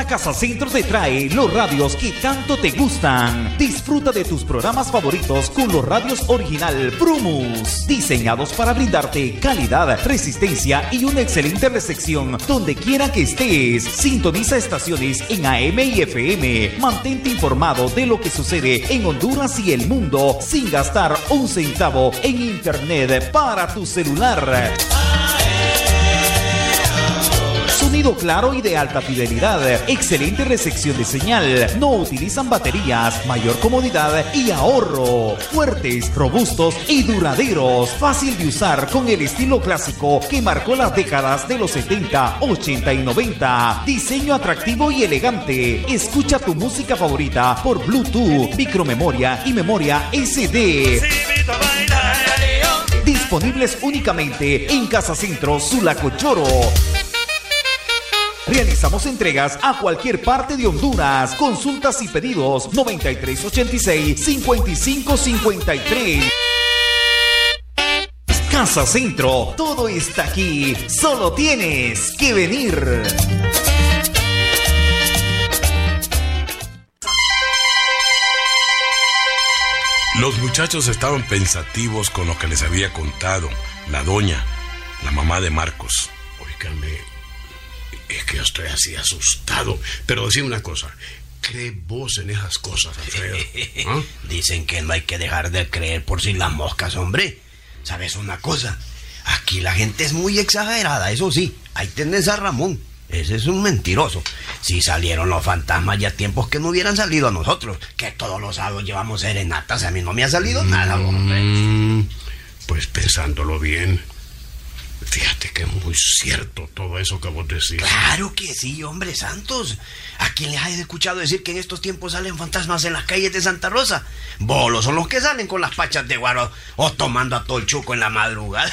Ahora Casa Centro te trae los radios que tanto te gustan. Disfruta de tus programas favoritos con los radios original Prumus, diseñados para brindarte calidad, resistencia y una excelente recepción donde quiera que estés. Sintoniza estaciones en AM y FM. Mantente informado de lo que sucede en Honduras y el mundo sin gastar un centavo en internet para tu celular. Sonido claro y de alta fidelidad, excelente recepción de señal, no utilizan baterías, mayor comodidad y ahorro, fuertes, robustos y duraderos, fácil de usar con el estilo clásico que marcó las décadas de los 70, 80 y 90, diseño atractivo y elegante, escucha tu música favorita por Bluetooth, micromemoria y memoria SD. Disponibles únicamente en Casa Centro Sulacochoro. Realizamos entregas a cualquier parte de Honduras. Consultas y pedidos 9386-5553. Casa Centro, todo está aquí. Solo tienes que venir. Los muchachos estaban pensativos con lo que les había contado la doña, la mamá de Marcos. Óigame, es que yo estoy así asustado. Pero decime una cosa, ¿cree vos en esas cosas, Alfredo? ¿Ah? Dicen que no hay que dejar de creer por si las moscas, hombre. ¿Sabes una cosa? Aquí la gente es muy exagerada, eso sí. Ahí tenés a Ramón. Ese es un mentiroso. Si salieron los fantasmas ya tiempos que no hubieran salido a nosotros, que todos los sábados llevamos serenatas. A mí no me ha salido nada, hombre. Pues pensándolo bien, fíjate que es muy cierto todo eso que vos decís. Claro que sí, hombre Santos. ¿A quién les has escuchado decir que en estos tiempos salen fantasmas en las calles de Santa Rosa? Bolos son los que salen con las pachas de guaro o tomando a todo el chuco en la madrugada.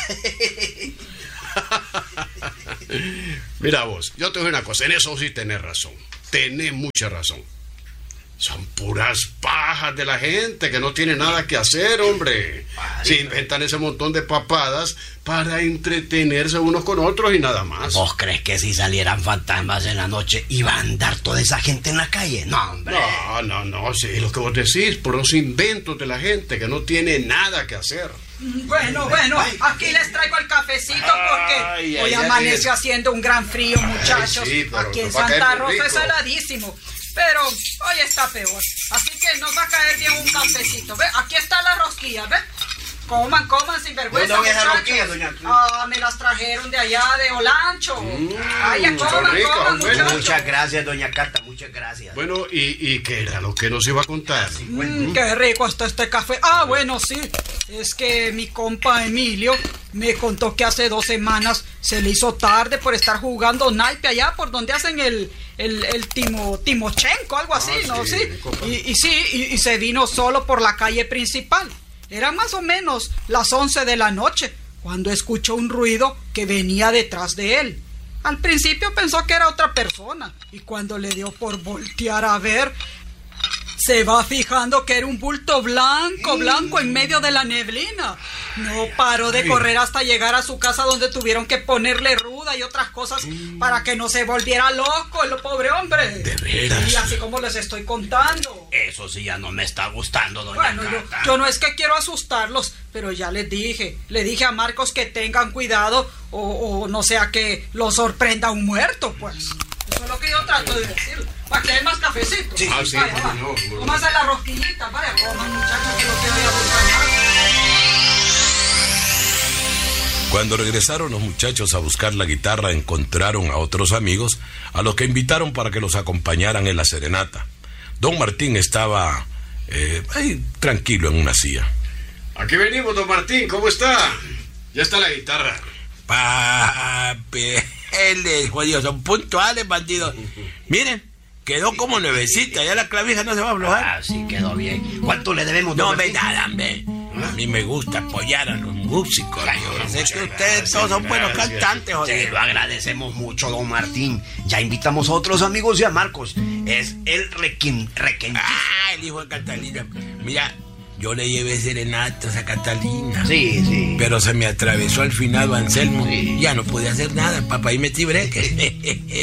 Mira vos, yo te digo una cosa, en eso sí tenés razón. Tenés mucha razón. Son puras pajas de la gente que no tiene nada que hacer, hombre. Se inventan ese montón de papadas para entretenerse unos con otros y nada más. ¿Vos crees que si salieran fantasmas en la noche iba a andar toda esa gente en la calle? No, hombre. No, sí, lo que vos decís, por los inventos de la gente que no tiene nada que hacer. Bueno, aquí les traigo el cafecito porque hoy amaneció haciendo un gran frío, muchachos. Sí, aquí en Santa Rosa es heladísimo. Pero hoy está peor. Así que nos va a caer bien un cafecito. ¿Ve? Aquí está la rosquilla, ¿ve? Coman sin vergüenza, muchachos. Me las trajeron de allá, de Olancho. Coman, muchachos. Muchas gracias, doña Carta, muchas gracias. Bueno, ¿y qué era lo que nos iba a contar? Qué rico está este café. Bueno, sí. Es que mi compa Emilio me contó que hace 2 semanas se le hizo tarde por estar jugando naipe allá por donde hacen el Timochenko, algo así, ¿no? Sí. Y se vino solo por la calle principal. Eran más o menos las 11 de la noche cuando escuchó un ruido que venía detrás de él. Al principio pensó que era otra persona y cuando le dio por voltear a ver, se va fijando que era un bulto blanco en medio de la neblina. No paró de correr hasta llegar a su casa, donde tuvieron que ponerle ruda y otras cosas para que no se volviera loco el pobre hombre. ¿De veras? Y así como les estoy contando. Eso sí ya no me está gustando, doña Carta. Yo no es que quiero asustarlos, pero ya les dije a Marcos que tengan cuidado o no sea que lo sorprenda un muerto, pues. Eso es lo que yo trato de decir. ¿Para que hay más cafecito? Sí, vaya. Cómase la rosquillita, vaya, coman, muchachos, que lo que voy a buscar. Cuando regresaron los muchachos a buscar la guitarra, encontraron a otros amigos a los que invitaron para que los acompañaran en la serenata. Don Martín estaba ahí tranquilo en una silla. Aquí venimos, don Martín, ¿cómo está? Ya está la guitarra. Papi, jodidos, son puntuales, bandidos. Miren, quedó como nuevecita, ya la clavija no se va a aflojar. Sí, quedó bien. ¿Cuánto le debemos? No ve nada, hombre. A mí me gusta apoyar a los músicos. Sé que ustedes todos son buenos cantantes, joder. Te lo agradecemos mucho, don Martín. Ya invitamos a otros amigos y a Marcos. Es el requentista. El hijo de Catalina. Mira, yo le llevé serenatas a Catalina. Sí. Pero se me atravesó al finado Anselmo. Sí. Ya no pude hacer nada, papá, y metí breque.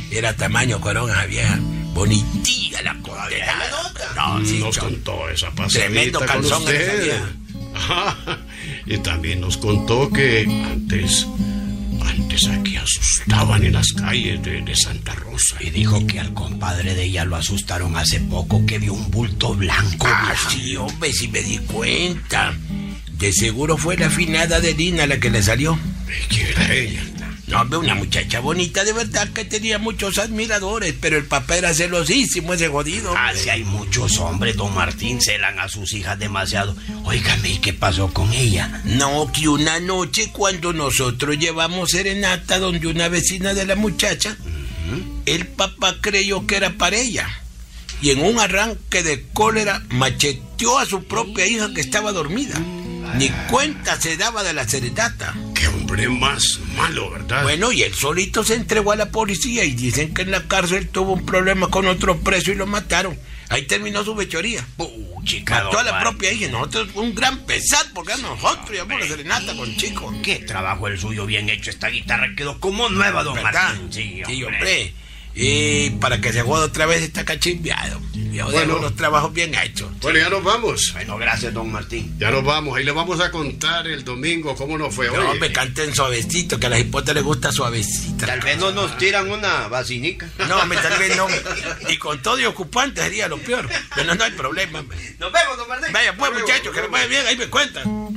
Era tamaño corona vieja. Bonitilla la condenada. No, sí, nos contó esa pasadita. Tremendo calzón con usted. Y también nos contó que antes aquí asustaban en las calles de Santa Rosa. Y dijo que al compadre de ella lo asustaron hace poco, que vio un bulto blanco. Sí, hombre, sí me di cuenta. De seguro fue la afinada de Lina la que le salió. ¿Y quién era ella? No, hombre, una muchacha bonita, de verdad que tenía muchos admiradores, pero el papá era celosísimo, ese jodido. Así hay muchos hombres, don Martín, celan a sus hijas demasiado. Óigame, ¿y qué pasó con ella? No, que una noche cuando nosotros llevamos serenata donde una vecina de la muchacha, el papá creyó que era para ella. Y en un arranque de cólera macheteó a su propia hija que estaba dormida. Ni cuenta se daba de la serenata. Qué hombre más malo, ¿verdad? Bueno, y él solito se entregó a la policía y dicen que en la cárcel tuvo un problema con otro preso y lo mataron. Ahí terminó su fechoría. Mató a la propia hija. Nosotros un gran pesar porque a nosotros llevamos la serenata con Chico. Qué trabajo el suyo bien hecho. Esta guitarra quedó como nueva, don Martín. Sí, hombre. Y para que se juegue otra vez está cachimbiado. Yo dejo los trabajos bien hechos. Bueno, ya nos vamos. Bueno, gracias, don Martín. Ya nos vamos. Ahí le vamos a contar el domingo cómo nos fue hoy. No, me canten suavecito, que a las hipotas les gusta suavecito. Tal vez no nos tiran una vacinica. No, tal vez no. Y con todo y ocupante sería lo peor. Pero no hay problema. Nos vemos, don Martín. Vaya pues, muchachos, que les vaya bien. Ahí me cuentan.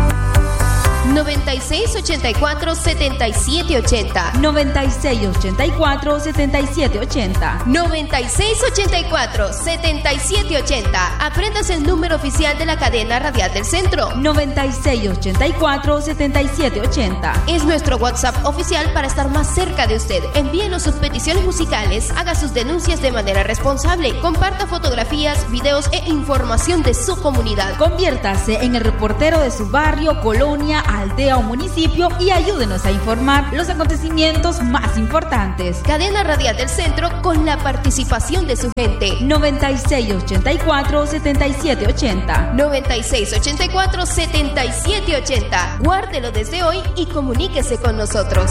9684-7780 9684-7780 9684-7780. Aprendas el número oficial de la cadena radial del centro. 9684-7780 Es nuestro WhatsApp oficial para estar más cerca de usted. Envíenos sus peticiones musicales, haga sus denuncias de manera responsable, comparta fotografías, videos e información de su comunidad. Conviértase en el reportero de su barrio, colonia, aldea o municipio y ayúdenos a informar los acontecimientos más importantes. Cadena Radial del Centro con la participación de su gente. 9684-7780 9684-7780. Guárdelo desde hoy y comuníquese con nosotros.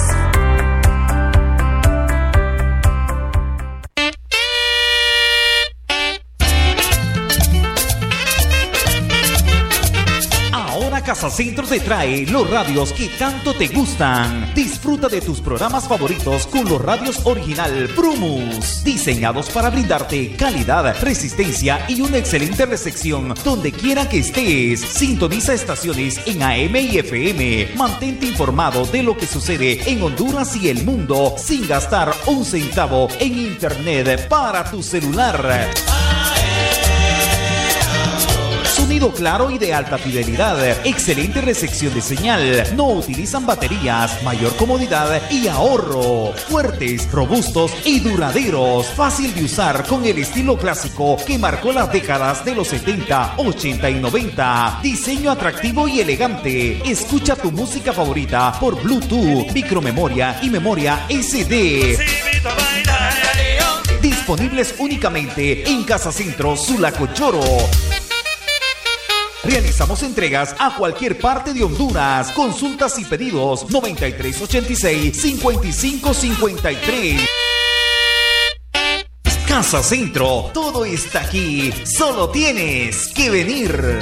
Casa Centro te trae los radios que tanto te gustan. Disfruta de tus programas favoritos con los radios original Prumus, diseñados para brindarte calidad, resistencia y una excelente recepción donde quiera que estés. Sintoniza estaciones en AM y FM. Mantente informado de lo que sucede en Honduras y el mundo sin gastar un centavo en internet para tu celular. Sonido claro y de alta fidelidad, excelente recepción de señal, no utilizan baterías, mayor comodidad y ahorro, fuertes, robustos y duraderos, fácil de usar con el estilo clásico que marcó las décadas de los 70, 80 y 90, diseño atractivo y elegante, escucha tu música favorita por Bluetooth, micromemoria y memoria SD. Disponibles únicamente en Casa Centro Sulacochoro. Realizamos entregas a cualquier parte de Honduras. Consultas y pedidos 9386-5553. Casa Centro, todo está aquí. Solo tienes que venir.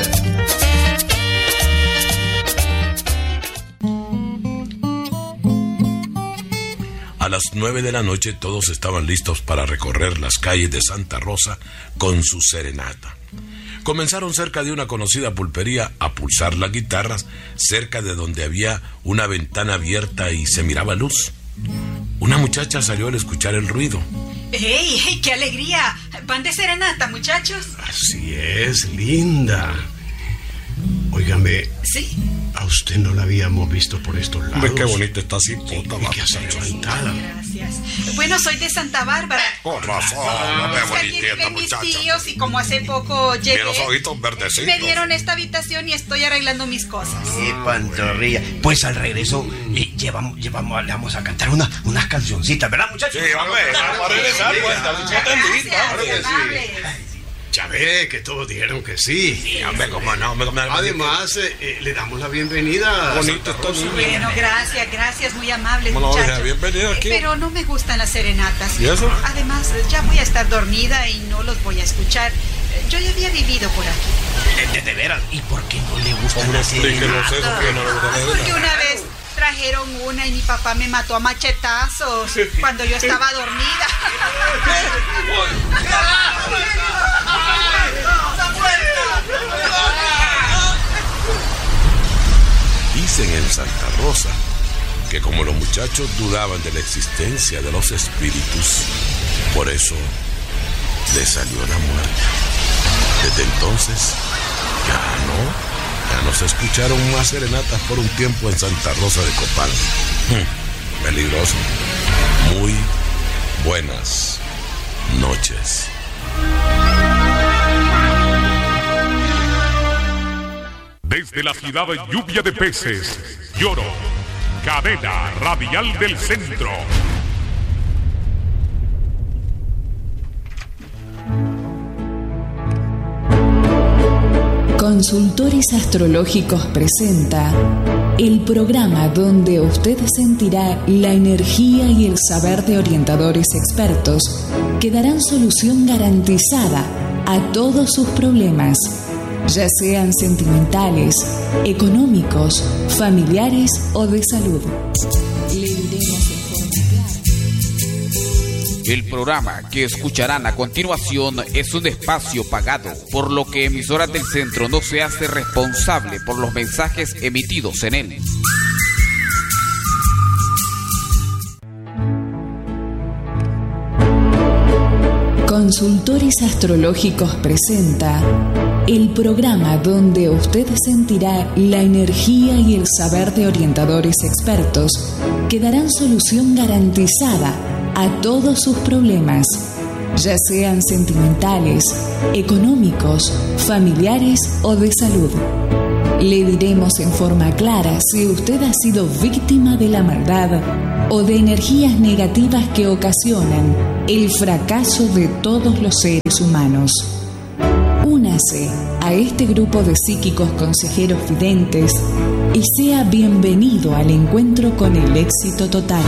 A las 9 de la noche todos estaban listos para recorrer las calles de Santa Rosa con su serenata. Comenzaron cerca de una conocida pulpería a pulsar las guitarras, cerca de donde había una ventana abierta y se miraba luz. Una muchacha salió al escuchar el ruido. ¡Ey, qué alegría! ¿Van de serenata, muchachos? Así es, linda. Óigame. ¿Sí? A usted no la habíamos visto por estos lados. Qué bonita está así, puta. ¿Y qué has hecho, Antada? Gracias. Bueno, soy de Santa Bárbara. Con razón, no Es que aquí viven mis tíos y como hace poco llegué, Mira los ojitos verdecitos. me dieron esta habitación y estoy arreglando mis cosas. ¡Qué pantorrilla! Pues al regreso le vamos a cantar unas cancioncitas, ¿verdad, muchachos? Sí, hombre, vamos a regresar, pues. Gracias, amable. Ya ve que todos dijeron que sí. Sí, hombre, cómo no. Además, le damos la bienvenida a Santa Rosa. Bueno, gracias, muy amables, Bueno, muchachos. bienvenida aquí. Pero no me gustan las serenatas. ¿Y eso? Además, ya voy a estar dormida y no los voy a escuchar. Yo ya había vivido por aquí. De veras, ¿y por qué no le gustan las Explíquenos eso, serenatas? que no le gusta la Porque serenata. una vez trajeron una y mi papá me mató a machetazos cuando yo estaba dormida. Dicen en Santa Rosa que como los muchachos dudaban de la existencia de los espíritus, por eso les salió la muerte. Desde entonces ya no se escucharon más serenatas por un tiempo en Santa Rosa de Copán. Peligroso. Muy buenas noches. Desde la ciudad de Lluvia de Peces, Lloro, cadena radial del centro. Consultores Astrológicos presenta el programa donde usted sentirá la energía y el saber de orientadores expertos que darán solución garantizada a todos sus problemas, ya sean sentimentales, económicos, familiares o de salud. Le diremos en forma clara. El programa que escucharán a continuación es un espacio pagado, por lo que Emisoras del Centro no se hace responsable por los mensajes emitidos en él. Consultores Astrológicos presenta el programa donde usted sentirá la energía y el saber de orientadores expertos que darán solución garantizada a todos sus problemas, ya sean sentimentales, económicos, familiares o de salud. Le diremos en forma clara si usted ha sido víctima de la maldad o de energías negativas que ocasionan el fracaso de todos los seres humanos. Únase a este grupo de psíquicos consejeros videntes y sea bienvenido al encuentro con el éxito total.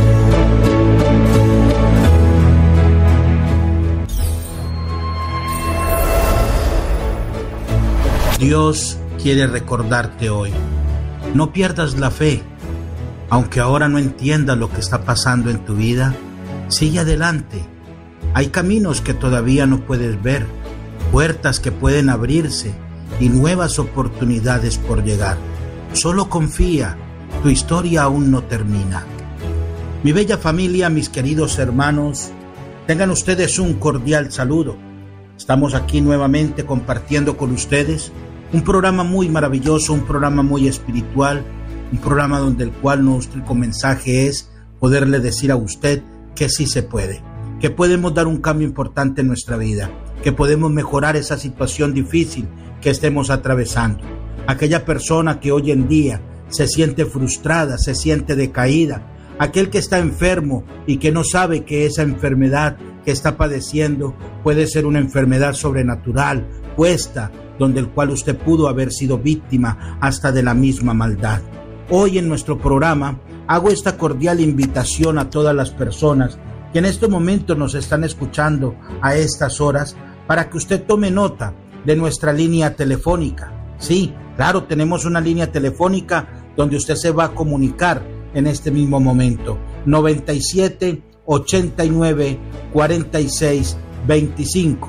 Dios quiere recordarte hoy. No pierdas la fe. Aunque ahora no entiendas lo que está pasando en tu vida, sigue adelante. Hay caminos que todavía no puedes ver, puertas que pueden abrirse y nuevas oportunidades por llegar. Solo confía, tu historia aún no termina. Mi bella familia, mis queridos hermanos, tengan ustedes un cordial saludo. Estamos aquí nuevamente compartiendo con ustedes un programa muy maravilloso, un programa muy espiritual, un programa donde el cual nuestro mensaje es poderle decir a usted que sí se puede, que podemos dar un cambio importante en nuestra vida, que podemos mejorar esa situación difícil que estemos atravesando. Aquella persona que hoy en día se siente frustrada, se siente decaída, aquel que está enfermo y que no sabe que esa enfermedad que está padeciendo puede ser una enfermedad sobrenatural, puesta, donde el cual usted pudo haber sido víctima hasta de la misma maldad. Hoy en nuestro programa hago esta cordial invitación a todas las personas que en este momento nos están escuchando a estas horas para que usted tome nota de nuestra línea telefónica. Sí, claro, tenemos una línea telefónica donde usted se va a comunicar en este mismo momento. 97 89 46 25.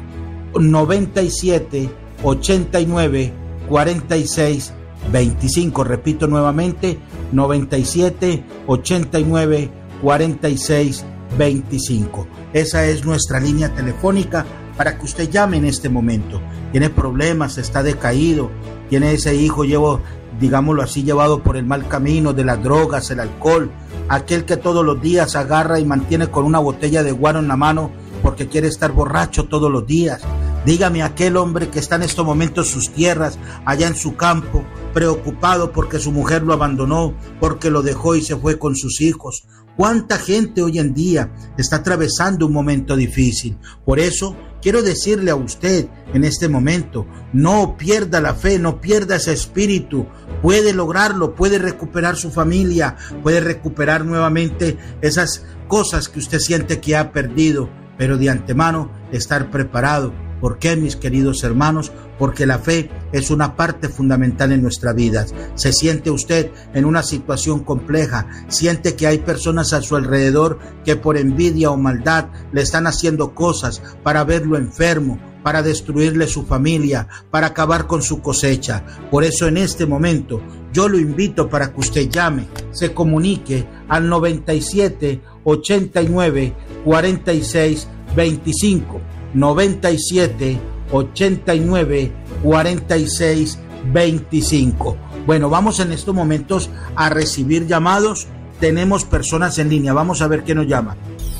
97 89 46 25. Repito nuevamente, 97 89 46 25. Esa es nuestra línea telefónica para que usted llame en este momento. Tiene problemas, está decaído, tiene ese hijo digámoslo así, llevado por el mal camino de las drogas, el alcohol, aquel que todos los días agarra y mantiene con una botella de guaro en la mano porque quiere estar borracho todos los días. Dígame, aquel hombre que está en estos momentos en sus tierras, allá en su campo, preocupado porque su mujer lo abandonó, porque lo dejó y se fue con sus hijos. ¿Cuánta gente hoy en día está atravesando un momento difícil? Por eso quiero decirle a usted en este momento, no pierda la fe, no pierda ese espíritu, puede lograrlo, puede recuperar su familia, puede recuperar nuevamente esas cosas que usted siente que ha perdido, pero de antemano estar preparado. ¿Por qué, mis queridos hermanos? Porque la fe es una parte fundamental en nuestra vida. Se siente usted en una situación compleja, siente que hay personas a su alrededor que por envidia o maldad le están haciendo cosas para verlo enfermo, para destruirle su familia, para acabar con su cosecha. Por eso en este momento yo lo invito para que usted llame, se comunique al 97 89 46 25. 97 89 46 25. Bueno, vamos en estos momentos a recibir llamados. Tenemos personas en línea. Vamos a ver quién nos llama.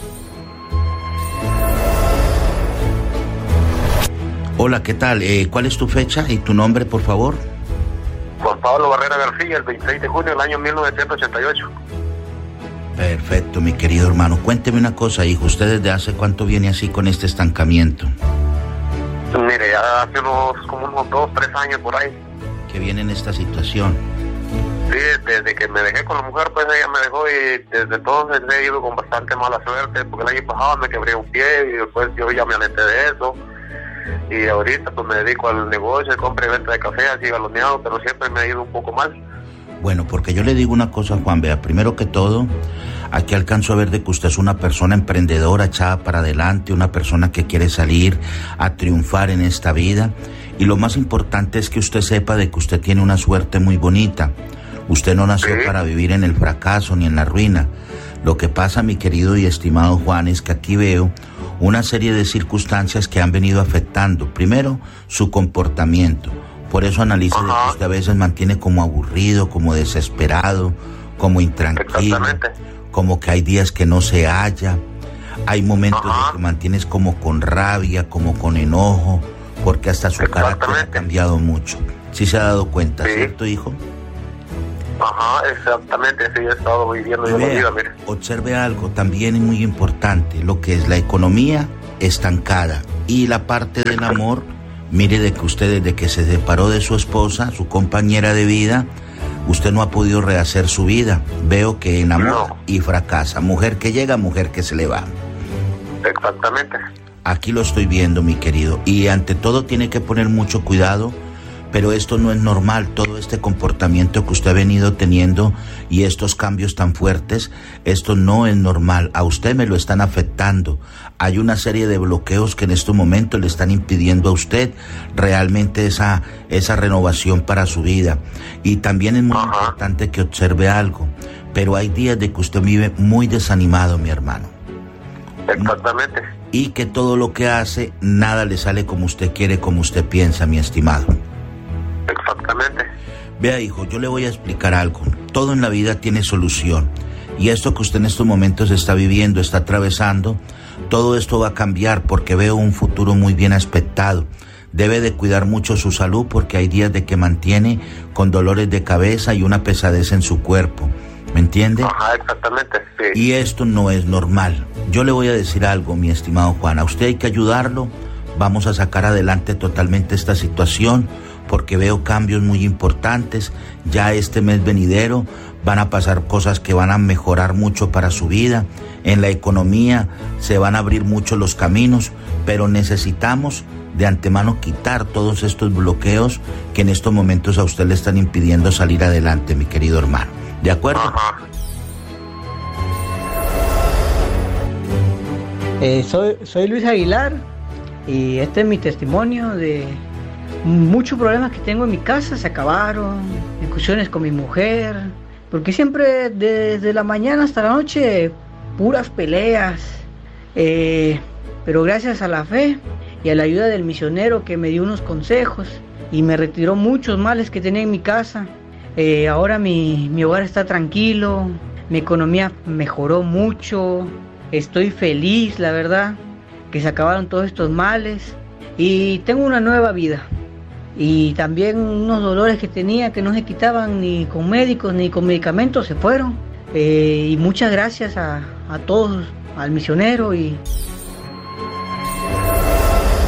Hola, ¿qué tal? ¿Cuál es tu fecha y tu nombre, por favor? Juan Pablo Barrera García, el 26 de junio del año 1988. Perfecto, mi querido hermano. Cuénteme una cosa, hijo. ¿Usted desde hace cuánto viene así con este estancamiento? Mire, ya hace como unos 2, 3 años por ahí. ¿Que viene en esta situación? Sí, desde que me dejé con la mujer, pues ella me dejó y desde entonces he ido con bastante mala suerte, porque el año pasado me quebré un pie y después yo ya me alejé de eso. Y ahorita pues me dedico al negocio de compra y venta de café, así galoneado, pero siempre me ha ido un poco mal. Bueno, porque yo le digo una cosa, Juan, vea, primero que todo, aquí alcanzo a ver de que usted es una persona emprendedora, echada para adelante, una persona que quiere salir a triunfar en esta vida, y lo más importante es que usted sepa de que usted tiene una suerte muy bonita. Usted no nació para vivir en el fracaso ni en la ruina. Lo que pasa, mi querido y estimado Juan, es que aquí veo una serie de circunstancias que han venido afectando, primero, su comportamiento. Por eso analice de que usted a veces mantiene como aburrido, como desesperado, como intranquilo, como que hay días que no se halla, hay momentos de que mantienes como con rabia, como con enojo, porque hasta su carácter ha cambiado mucho. ¿Sí se ha dado cuenta, cierto, hijo? Ajá, exactamente, sí, he estado viviendo yo la vida, mire. Observe algo también muy importante, lo que es la economía estancada y la parte del amor. Mire de que usted desde que se separó de su esposa, su compañera de vida, usted no ha podido rehacer su vida. Veo que enamora y fracasa. Mujer que llega, mujer que se le va. Exactamente. Aquí lo estoy viendo, mi querido. Y ante todo tiene que poner mucho cuidado, pero esto no es normal. Todo este comportamiento que usted ha venido teniendo y estos cambios tan fuertes, esto no es normal. A usted me lo están afectando. Hay una serie de bloqueos que en estos momentos le están impidiendo a usted realmente esa renovación para su vida. Y también es muy importante que observe algo, pero hay días de que usted vive muy desanimado, mi hermano. Exactamente. Y que todo lo que hace, nada le sale como usted quiere, como usted piensa, mi estimado. Exactamente. Vea, hijo, yo le voy a explicar algo. Todo en la vida tiene solución. Y esto que usted en estos momentos está viviendo, está atravesando, todo esto va a cambiar porque veo un futuro muy bien aspectado. Debe de cuidar mucho su salud porque hay días de que mantiene con dolores de cabeza y una pesadez en su cuerpo. ¿Me entiende? Ajá, exactamente, sí. Y esto no es normal. Yo le voy a decir algo, mi estimado Juan. A usted hay que ayudarlo. Vamos a sacar adelante totalmente esta situación porque veo cambios muy importantes. Ya este mes venidero van a pasar cosas que van a mejorar mucho para su vida. En la economía se van a abrir mucho los caminos, pero necesitamos de antemano quitar todos estos bloqueos que en estos momentos a usted le están impidiendo salir adelante, mi querido hermano. ¿De acuerdo? Ajá. Soy Luis Aguilar y este es mi testimonio de muchos problemas que tengo en mi casa. Se acabaron, discusiones con mi mujer, porque siempre desde la mañana hasta la noche puras peleas, pero gracias a la fe y a la ayuda del misionero que me dio unos consejos y me retiró muchos males que tenía en mi casa, ahora mi hogar está tranquilo, mi economía mejoró mucho, estoy feliz, la verdad, que se acabaron todos estos males y tengo una nueva vida. Y también unos dolores que tenía que no se quitaban ni con médicos ni con medicamentos se fueron. Y muchas gracias a todos, al misionero y...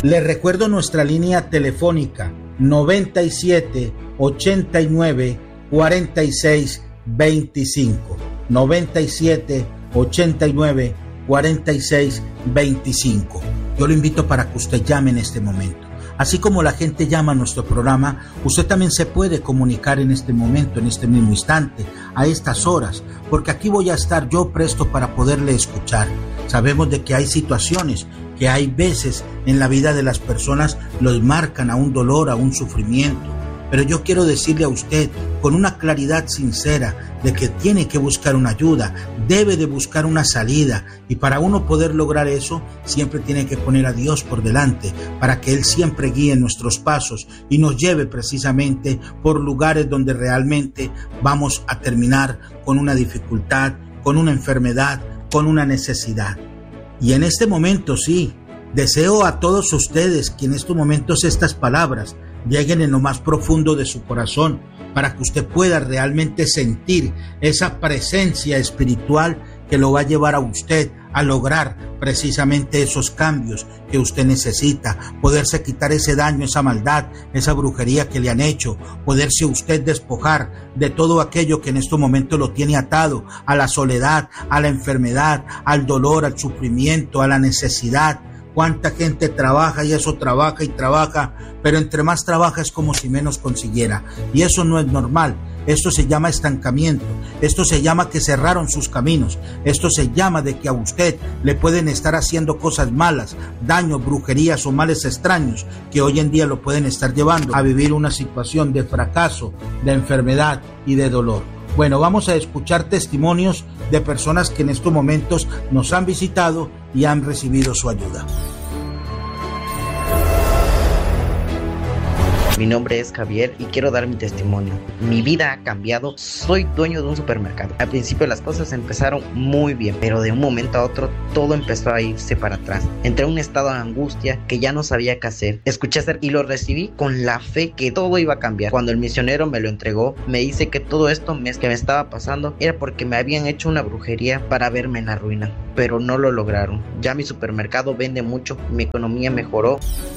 Les recuerdo nuestra línea telefónica 97 89 46 25. 97 89 46 25. Yo lo invito para que usted llame en este momento. Así como la gente llama a nuestro programa, usted también se puede comunicar en este momento, en este mismo instante, a estas horas, porque aquí voy a estar yo presto para poderle escuchar. Sabemos de que hay situaciones que hay veces en la vida de las personas los marcan a un dolor, a un sufrimiento. Pero yo quiero decirle a usted con una claridad sincera de que tiene que buscar una ayuda, debe de buscar una salida, y para uno poder lograr eso siempre tiene que poner a Dios por delante para que Él siempre guíe nuestros pasos y nos lleve precisamente por lugares donde realmente vamos a terminar con una dificultad, con una enfermedad, con una necesidad. Y en este momento sí, deseo a todos ustedes que en estos momentos estas palabras lleguen en lo más profundo de su corazón para que usted pueda realmente sentir esa presencia espiritual que lo va a llevar a usted a lograr precisamente esos cambios que usted necesita, poderse quitar ese daño, esa maldad, esa brujería que le han hecho, poderse usted despojar de todo aquello que en estos momentos lo tiene atado a la soledad, a la enfermedad, al dolor, al sufrimiento, a la necesidad. Cuánta gente trabaja y eso trabaja y trabaja, pero entre más trabaja es como si menos consiguiera, y eso no es normal. Esto se llama estancamiento, esto se llama que cerraron sus caminos, esto se llama de que a usted le pueden estar haciendo cosas malas, daños, brujerías o males extraños que hoy en día lo pueden estar llevando a vivir una situación de fracaso, de enfermedad y de dolor. Bueno, vamos a escuchar testimonios de personas que en estos momentos nos han visitado y han recibido su ayuda. Mi nombre es Javier y quiero dar mi testimonio. Mi vida ha cambiado, soy dueño de un supermercado. Al principio las cosas empezaron muy bien, pero de un momento a otro todo empezó a irse para atrás. Entré en un estado de angustia que ya no sabía qué hacer. Escuché hacer y lo recibí con la fe que todo iba a cambiar. Cuando el misionero me lo entregó, me dice que todo esto que me estaba pasando era porque me habían hecho una brujería para verme en la ruina, pero no lo lograron. Ya mi supermercado vende mucho, mi economía mejoró.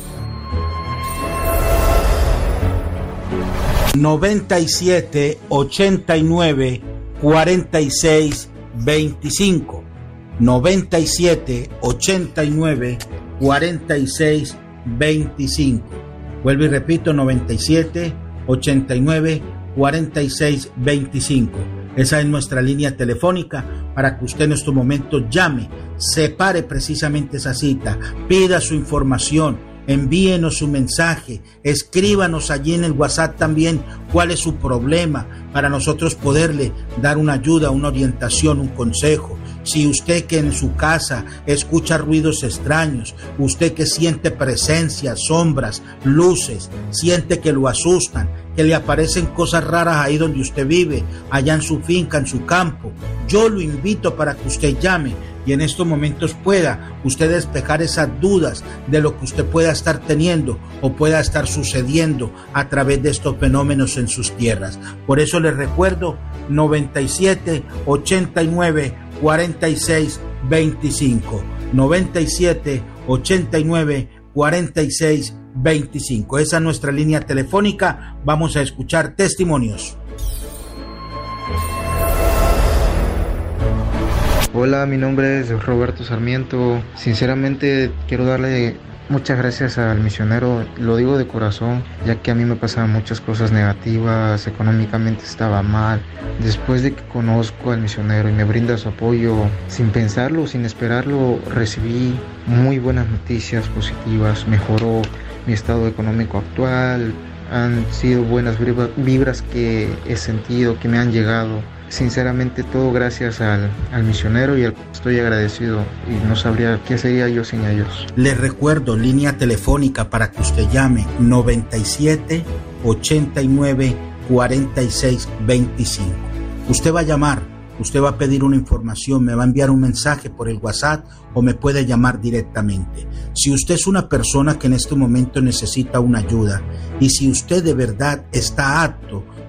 97 89 46 25. 97 89 46 25. Vuelvo y repito, 97 89 46 25. Esa es nuestra línea telefónica para que usted en estos momentos llame, separe precisamente esa cita, pida su información, envíenos su mensaje, escríbanos allí en el WhatsApp también cuál es su problema para nosotros poderle dar una ayuda, una orientación, un consejo. Si usted que en su casa escucha ruidos extraños, usted que siente presencias, sombras, luces, siente que lo asustan, que le aparecen cosas raras ahí donde usted vive, allá en su finca, en su campo, yo lo invito para que usted llame y en estos momentos pueda usted despejar esas dudas de lo que usted pueda estar teniendo o pueda estar sucediendo a través de estos fenómenos en sus tierras. Por eso les recuerdo 97 89 46 25. 97 89 46 25. Esa es nuestra línea telefónica. Vamos a escuchar testimonios. Hola, mi nombre es Roberto Sarmiento. Sinceramente quiero darle muchas gracias al misionero, lo digo de corazón, ya que a mí me pasaban muchas cosas negativas, económicamente estaba mal. Después de que conozco al misionero y me brinda su apoyo, sin pensarlo, sin esperarlo, recibí muy buenas noticias positivas, mejoró mi estado económico actual, han sido buenas vibras que he sentido, que me han llegado. Sinceramente todo gracias al misionero y estoy agradecido y no sabría qué sería yo sin ellos. Les recuerdo línea telefónica para que usted llame 97 89 46 25. Usted va a llamar, usted va a pedir una información, me va a enviar un mensaje por el WhatsApp o me puede llamar directamente. Si usted es una persona que en este momento necesita una ayuda y si usted de verdad está apto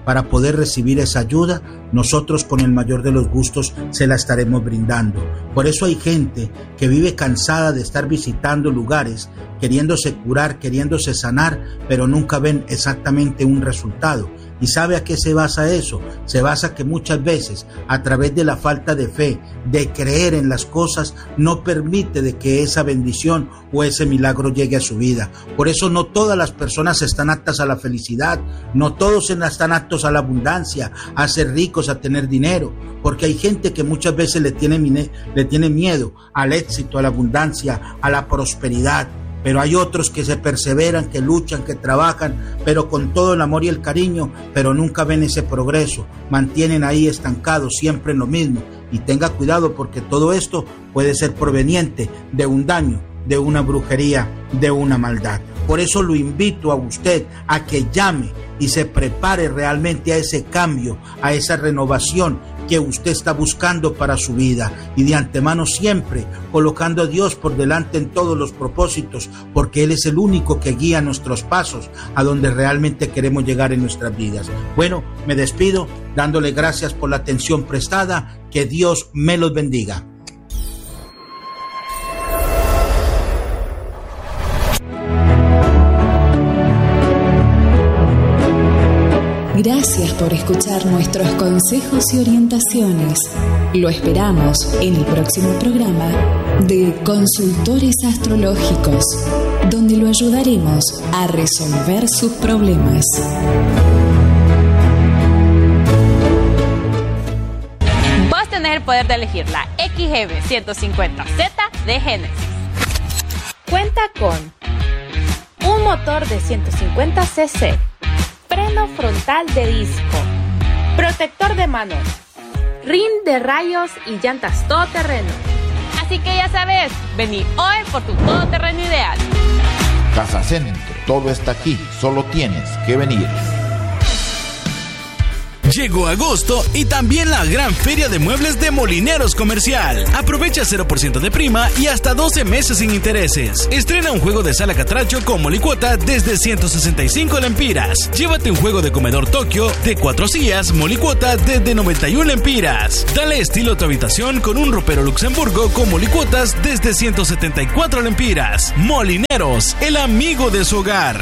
para poder recibir esa ayuda, nosotros con el mayor de los gustos se la estaremos brindando. Por eso hay gente que vive cansada de estar visitando lugares, queriéndose curar, queriéndose sanar, pero nunca ven exactamente un resultado. ¿Y sabe a qué se basa eso? Se basa que muchas veces, a través de la falta de fe, de creer en las cosas, no permite de que esa bendición o ese milagro llegue a su vida. Por eso no todas las personas están aptas a la felicidad, no todos están aptos a la abundancia, a ser ricos, a tener dinero, porque hay gente que muchas veces le tiene miedo al éxito, a la abundancia, a la prosperidad. Pero hay otros que se perseveran, que luchan, que trabajan, pero con todo el amor y el cariño, pero nunca ven ese progreso, mantienen ahí estancados siempre en lo mismo. Y tenga cuidado porque todo esto puede ser proveniente de un daño, de una brujería, de una maldad. Por eso lo invito a usted a que llame y se prepare realmente a ese cambio, a esa renovación que usted está buscando para su vida, y de antemano siempre colocando a Dios por delante en todos los propósitos, porque Él es el único que guía nuestros pasos a donde realmente queremos llegar en nuestras vidas. Bueno, me despido dándole gracias por la atención prestada. Que Dios me los bendiga. Gracias por escuchar nuestros consejos y orientaciones. Lo esperamos en el próximo programa de Consultores Astrológicos, donde lo ayudaremos a resolver sus problemas. Vos tenés el poder de elegir la XGB 150Z de Génesis. Cuenta con un motor de 150 cc, freno frontal de disco, protector de mano, rin de rayos y llantas todoterreno. Así que ya sabes, vení hoy por tu todoterreno ideal. Casa Centro, todo está aquí, solo tienes que venir. Llegó agosto y también la gran feria de muebles de Molineros Comercial. Aprovecha 0% de prima y hasta 12 meses sin intereses. Estrena un juego de sala catracho con molicuota desde 165 lempiras. Llévate un juego de comedor Tokio de 4 sillas, molicuota desde 91 lempiras. Dale estilo a tu habitación con un ropero Luxemburgo con molicuotas desde 174 lempiras. Molineros, el amigo de su hogar.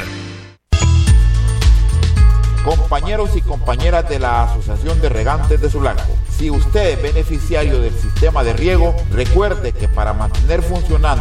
Compañeros y compañeras de la Asociación de Regantes de Sulanco, si usted es beneficiario del sistema de riego, recuerde que para mantener funcionando